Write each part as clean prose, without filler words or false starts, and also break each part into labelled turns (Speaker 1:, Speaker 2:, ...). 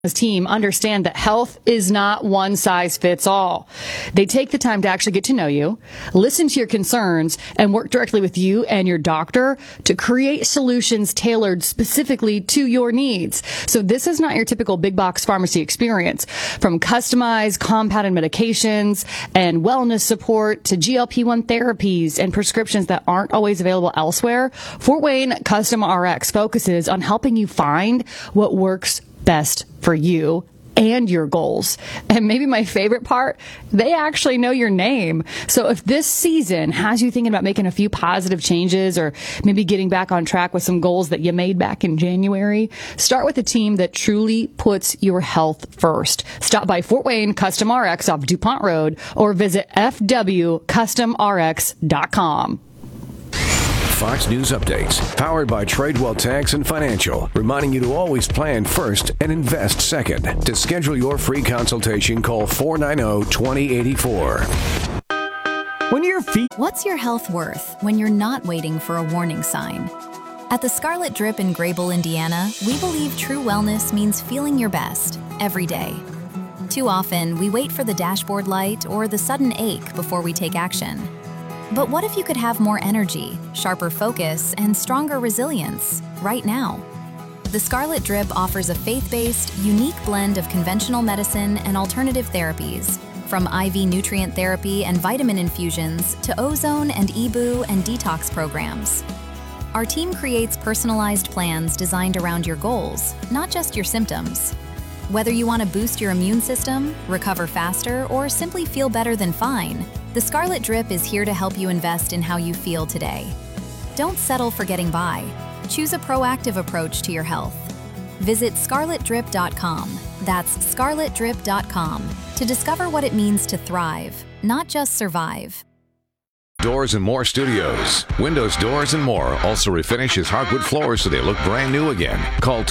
Speaker 1: team understand that health is not one size fits all. They take the time to actually get to know you, listen to your concerns, and work directly with you and your doctor to create solutions tailored specifically to your needs. So this is not your typical big box pharmacy experience. From customized compounded medications and wellness support to GLP-1 therapies and prescriptions that aren't always available elsewhere, Fort Wayne Custom RX focuses on helping you find what works best for you and your goals. And maybe my favorite part, they actually know your name. So if this season has you thinking about making a few positive changes or maybe getting back on track with some goals that you made back in January, start with a team that truly puts your health first. Stop by Fort Wayne Custom RX off DuPont Road or visit fwcustomrx.com.
Speaker 2: Fox News updates, powered by Tradewell Tax and Financial, reminding you to always plan first and invest second. To schedule your free consultation, call 490-2084.
Speaker 3: When your feet...
Speaker 4: What's your health worth when you're not waiting for a warning sign? At the Scarlet Drip in Grable, Indiana, we believe true wellness means feeling your best every day. Too often, we wait for the dashboard light or the sudden ache before we take action. But what if you could have more energy, sharper focus, and stronger resilience right now? The Scarlet Drip offers a faith-based, unique blend of conventional medicine and alternative therapies, from IV nutrient therapy and vitamin infusions to ozone and EBOO and detox programs. Our team creates personalized plans designed around your goals, not just your symptoms. Whether you want to boost your immune system, recover faster, or simply feel better than fine, the Scarlet Drip is here to help you invest in how you feel today. Don't settle for getting by. Choose a proactive approach to your health. Visit scarletdrip.com. That's scarletdrip.com to discover what it means to thrive, not just survive.
Speaker 2: Doors and More Studios. Windows, doors, and more also refinishes hardwood floors so they look brand new again. Call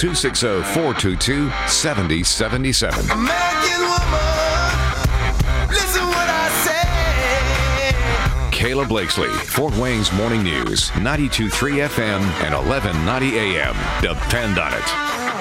Speaker 2: 260-422-7077.
Speaker 5: American woman, listen what I say.
Speaker 2: Kayla Blakesley, Fort Wayne's Morning News, 92.3 FM and 1190 AM. Depend on it.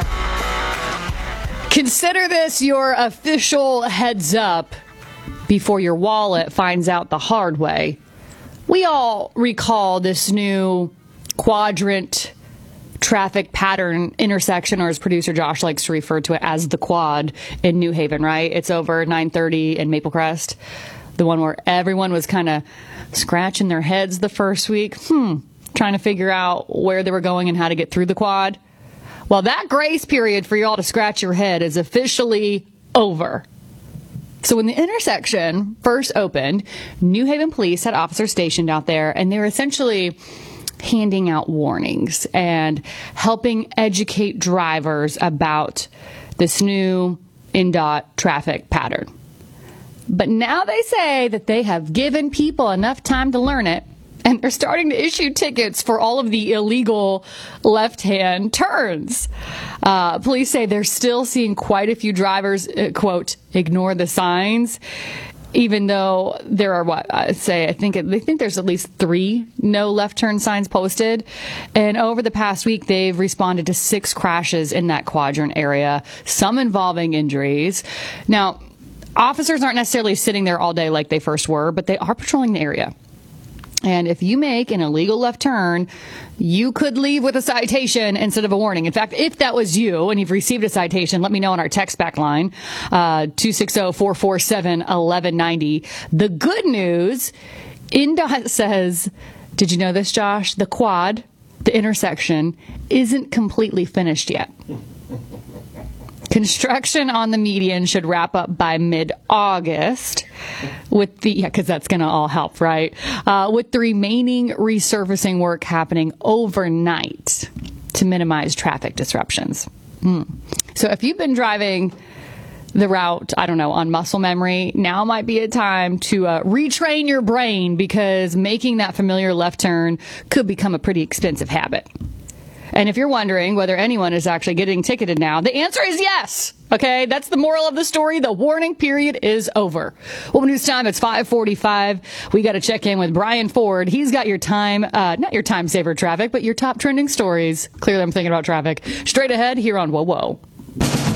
Speaker 1: Consider this your official heads up before your wallet finds out the hard way. We all recall this new quadrant traffic pattern intersection, or as producer Josh likes to refer to it as the quad in New Haven, right? It's over 930 and Maple Crest. The one where everyone was kind of scratching their heads the first week, trying to figure out where they were going and how to get through the quad. Well, that grace period for you all to scratch your head is officially over. So when the intersection first opened, New Haven police had officers stationed out there, and they were essentially handing out warnings and helping educate drivers about this new NDOT traffic pattern. But now they say that they have given people enough time to learn it, and they're starting to issue tickets for all of the illegal left-hand turns. Police say they're still seeing quite a few drivers, quote, ignore the signs, even though there are, they think there's at least 3 no left turn signs posted. And over the past week, they've responded to 6 crashes in that quadrant area, some involving injuries. Now, officers aren't necessarily sitting there all day like they first were, but they are patrolling the area. And if you make an illegal left turn, you could leave with a citation instead of a warning. In fact, if that was you and you've received a citation, let me know on our text back line, 260-447-1190. The good news, NDOT says, did you know this, Josh? The quad, the intersection, isn't completely finished yet. Construction on the median should wrap up by mid-August because that's going to all help, right? With the remaining resurfacing work happening overnight to minimize traffic disruptions. So if you've been driving the route, on muscle memory, now might be a time to retrain your brain, because making that familiar left turn could become a pretty expensive habit. And if you're wondering whether anyone is actually getting ticketed now, the answer is yes. Okay, that's the moral of the story. The warning period is over. Well, news time, it's 5:45. We got to check in with Brian Ford. He's got your time, not your time saver traffic, but your top trending stories. Clearly, I'm thinking about traffic. Straight ahead here on Whoa Whoa.